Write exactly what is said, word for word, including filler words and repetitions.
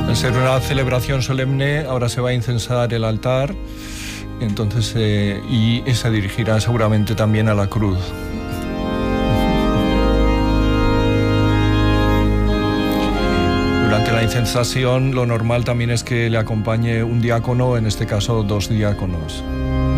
Al ser una celebración solemne, ahora se va a incensar el altar, entonces, eh, y, y se dirigirá seguramente también a la cruz. Durante la incensación, lo normal también es que le acompañe un diácono, en este caso dos diáconos.